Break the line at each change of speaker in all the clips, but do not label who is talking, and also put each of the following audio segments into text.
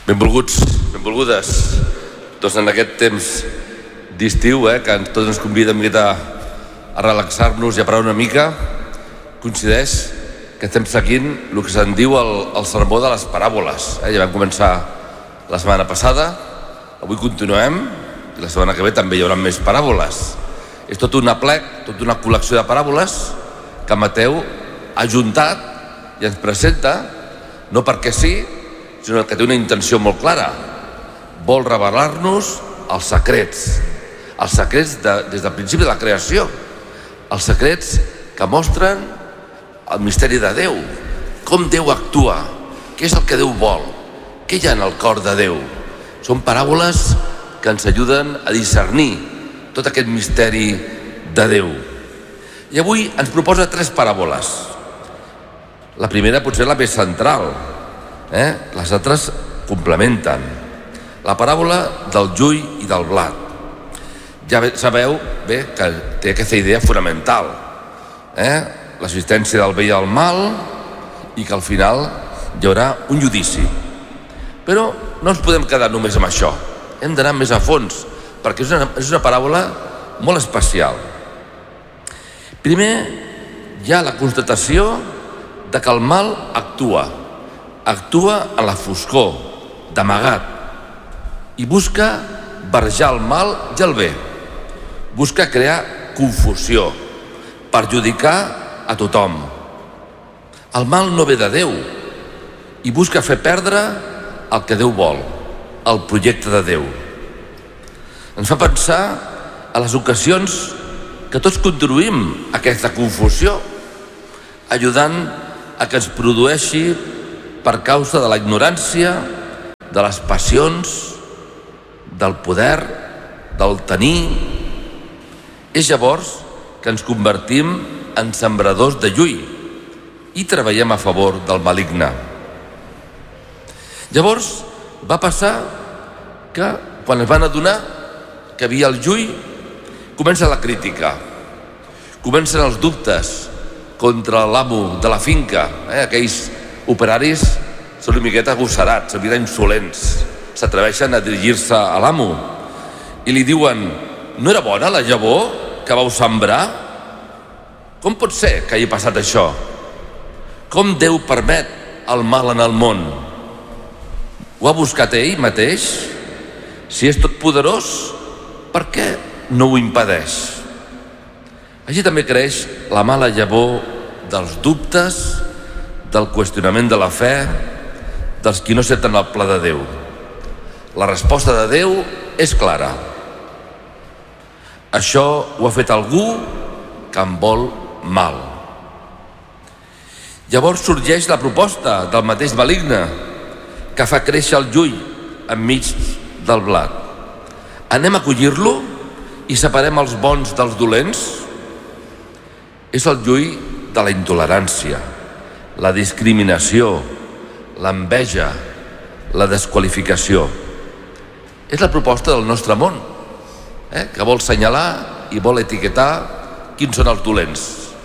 Benvolguts, benvolgudes, tots en aquest temps d'estiu, que tots ens convida una miqueta a relaxar-nos i a parar una mica. Coincideix que estem seguint el que se'n diu el sermó de les paràboles. Ja vam començar la setmana passada, avui continuem, i la setmana que ve també hi haurà més paràboles. És tot un aplec, tota una col·lecció de paràboles que Mateu ha ajuntat i ens presenta, no perquè sí, sinó que té una intenció molt clara. Vol revelar-nos els secrets des del principi de la creació, els secrets que mostren el misteri de Déu, com Déu actua, què és el que Déu vol, què hi ha en el cor de Déu. Són paràboles que ens ajuden a discernir tot aquest misteri de Déu. I avui ens proposa 3 paràboles. La primera potser la més central, les altres complementen. La paràbola del jull i del blat. Ja sabeu bé que té aquesta idea fonamental, l'existència del bé i el mal, i que al final hi haurà un judici. Però no ens podem quedar només amb això, hem d'anar més a fons, perquè és una paràbola molt especial. Primer hi ha la constatació de que el mal actua en la foscor, d'amagat, i busca barrejar el mal i el bé. Busca crear confusió, perjudicar a tothom. El mal no ve de Déu i busca fer perdre el que Déu vol, el projecte de Déu. Ens fa pensar a les ocasions que tots contribuïm a aquesta confusió, ajudant a que es produeixi per causa de la ignorància, de les passions, del poder, del tenir. És llavors que ens convertim en sembradors de llull i treballem a favor del maligne. Llavors va passar que quan es van adonar que havia el llull, comença la crítica, comencen els dubtes contra l'amo de la finca. Aquells operaris són una miqueta agosarats, una miqueta insolents, s'atreveixen a dirigir-se a l'amo i li diuen: no era bona la llavor que vau sembrar? Com pot ser que hagi passat això? Com Déu permet el mal en el món? Ho ha buscat ell mateix? Si és tot poderós, per què no ho impedeix? Així també creix la mala llavor dels dubtes, del qüestionament de la fe, dels qui no senten el pla de Déu. La resposta de Déu és clara. Això ho ha fet algú que em vol mal. Llavors sorgeix la proposta del mateix maligne, que fa créixer el llull enmig del blat. Anem a collir-lo i separem els bons dels dolents? És el llull de la intolerància, la discriminació, l'enveja, la desqualificació. És la proposta del nostre món, que vol assenyalar i vol etiquetar quins són els dolents.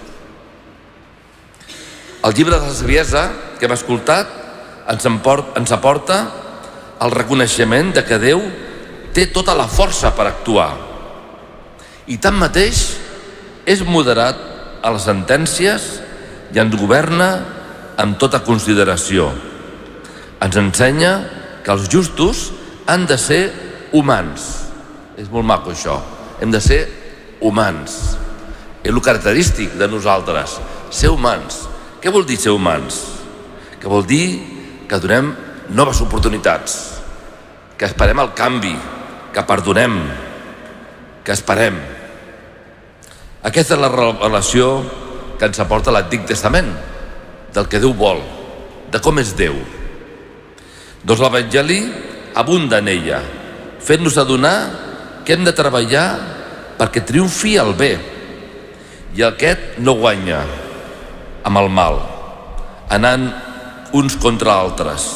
El llibre de la saviesa que hem escoltat ens aporta el reconeixement de que Déu té tota la força per actuar i tanmateix és moderat a les sentències i ens governa amb tota consideració. Ens ensenya que els justos han de ser humans. És molt maco això, hem de ser humans. És el característic de nosaltres, ser humans. Què vol dir ser humans? Que vol dir que donem noves oportunitats, que esperem el canvi, que perdonem, que esperem. Aquesta és la relació que ens aporta l'Antic Testament, del que Déu vol, de com és Déu. Doncs l'Evangeli abunda en ella, fent-nos adonar que hem de treballar perquè triomfi el bé i aquest no guanya amb el mal, anant uns contra altres.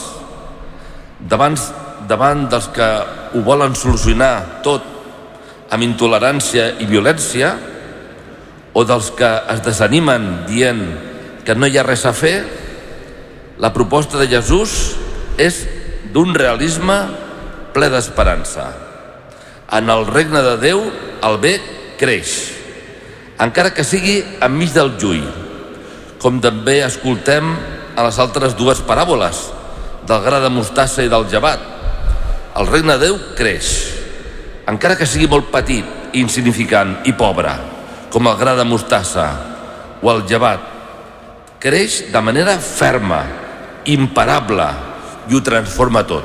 Davant dels que ho volen solucionar tot amb intolerància i violència, o dels que es desanimen dient que no hi ha res a fer, la proposta de Jesús és d'un realisme ple d'esperança. En el regne de Déu el bé creix, encara que sigui enmig del juí, com també escoltem a les altres dues paràboles del gra de mostassa i del llevat. El regne de Déu creix, encara que sigui molt petit, insignificant i pobre, com el gra de mostassa o el llevat. Creix de manera ferma, imparable, i ho transforma tot.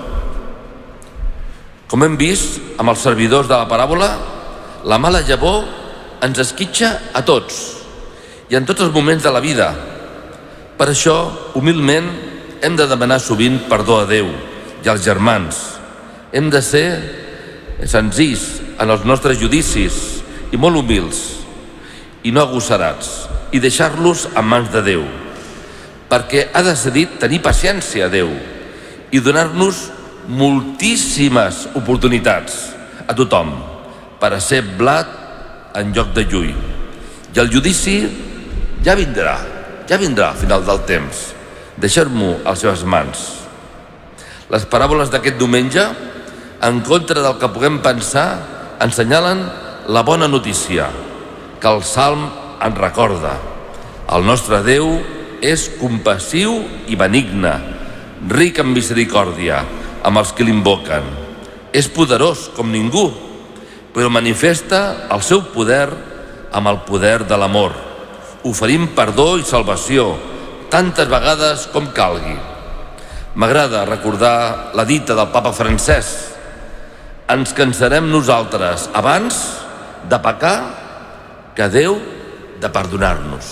Com hem vist amb els servidors de la paràbola, la mala llavor ens esquitxa a tots i en tots els moments de la vida. Per això, humilment, hem de demanar sovint perdó a Déu i als germans. Hem de ser senzills en els nostres judicis i molt humils i no agosarats, i deixar-los en mans de Déu, perquè ha decidit tenir paciència a Déu i donar-nos moltíssimes oportunitats a tothom per a ser blat en lloc de llull. I el judici ja vindrà al final del temps. Deixar-m'ho a les seves mans. Les paràboles d'aquest diumenge, en contra del que puguem pensar, ensenyalen la bona notícia, que el Salm ens recorda. El nostre Déu és compassiu i benigne, ric en misericòrdia amb els que l'invoquen. És poderós com ningú, però manifesta el seu poder amb el poder de l'amor, oferint perdó i salvació tantes vegades com calgui. M'agrada recordar la dita del papa Francesc: ens cansarem nosaltres abans de pecar que Déu de perdonar-nos.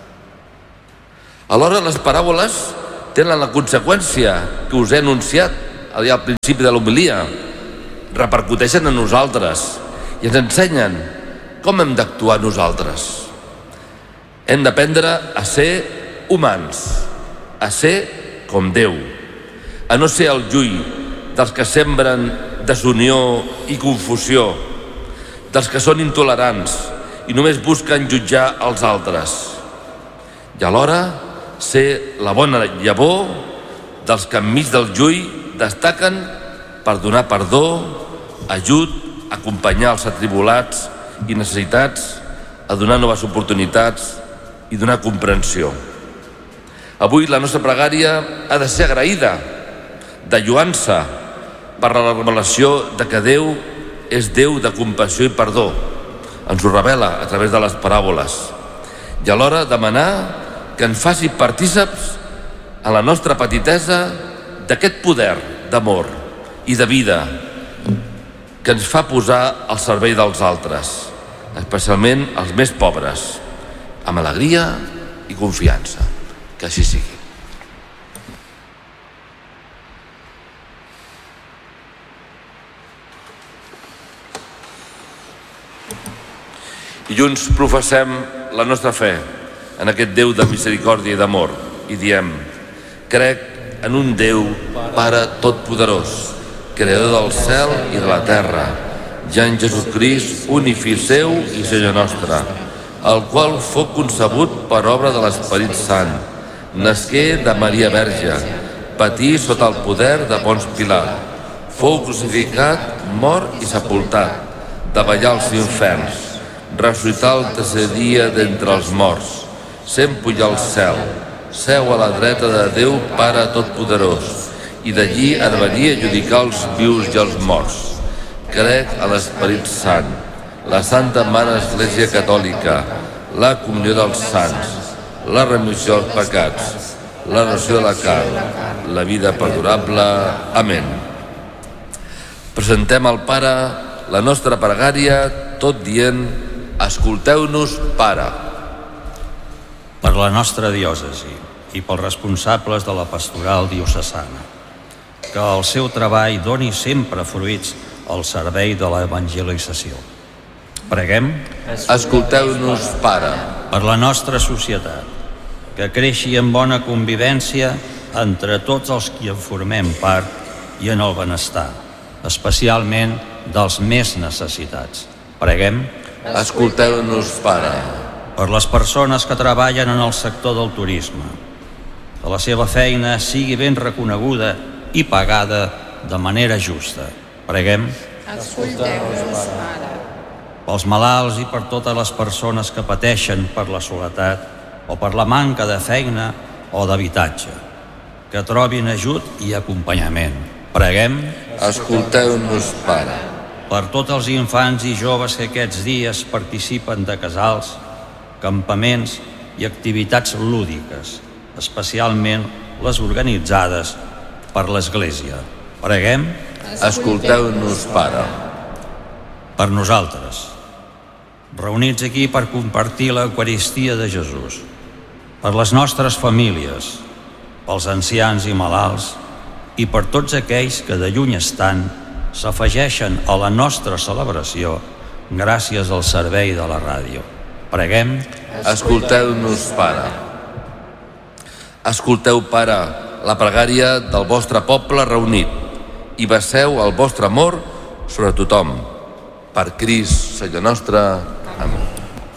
Alhora, les paràboles tenen la conseqüència que us he anunciat al principi de l'homilia. Repercuteixen en nosaltres i ens ensenyen com hem d'actuar nosaltres. Hem d'aprendre a ser humans, a ser com Déu, a no ser el llull dels que sembren desunió i confusió, dels que són intolerants i només busquen jutjar els altres, i alhora ser la bona llavor dels que enmig del llull destaquen per donar perdó, ajut, acompanyar els atribulats i necessitats, a donar noves oportunitats i donar comprensió. Avui la nostra pregària ha de ser agraïda, de lloança, per la revelació de que Déu és Déu de compassió i perdó. Ens ho revela a través de les paràboles. I alhora demanar que ens faci partíceps en la nostra petitesa d'aquest poder d'amor i de vida que ens fa posar al servei dels altres, especialment els més pobres, amb alegria i confiança. Que així sigui. I junts professem la nostra fe en aquest Déu de misericòrdia i d'amor i diem: crec en un Déu Pare Totpoderós, creador del cel i de la terra, i en Jesucrist, únic Fill seu i Senyor nostre, el qual fou concebut per obra de l'Esperit Sant, nasqué de Maria Verge, patí sota el poder de Ponç Pilat, fou crucificat, mort i sepultat, davallar als inferns, ressuscitar el tercer dia d'entre els morts, sent pujar al cel, seu a la dreta de Déu Pare Totpoderós, i d'allí ha de venir a judicar els vius i els morts. Crec a l'Esperit Sant, la Santa Mare Església Catòlica, la comunió dels sants, la remissió dels pecats, la resurrecció de la carn, la vida perdurable. Amén. Presentem al Pare la nostra pregària, tot dient: escolteu-nos, Pare.
Per la nostra diòcesi i pels responsables de la pastoral diocesana, que el seu treball doni sempre fruits al servei de l'evangelització. Preguem:
escolteu-nos, Pare.
Per la nostra societat, que creixi en bona convivència entre tots els qui en formem part i en el benestar, especialment dels més necessitats. Preguem:
escolteu-nos, Pare.
Per les persones que treballen en el sector del turisme, que la seva feina sigui ben reconeguda i pagada de manera justa. Preguem.
Escolteu-nos, Pare.
Pels malalts i per totes les persones que pateixen per la soledat o per la manca de feina o d'habitatge, que trobin ajut i acompanyament. Preguem.
Escolteu-nos, Pare.
Per tots els infants i joves que aquests dies participen de casals, campaments i activitats lúdiques, especialment les organitzades per l'Església. Preguem.
Escolteu-nos, Pare.
Per nosaltres, reunits aquí per compartir l'Eucaristia de Jesús, per les nostres famílies, pels ancians i malalts i per tots aquells que de lluny estan s'afegeixen a la nostra celebració gràcies al servei de la ràdio. Preguem.
Escolteu-nos, Pare. Escolteu, Pare, la pregària del vostre poble reunit i vesseu el vostre amor sobre tothom. Per Crist, Senyor nostre.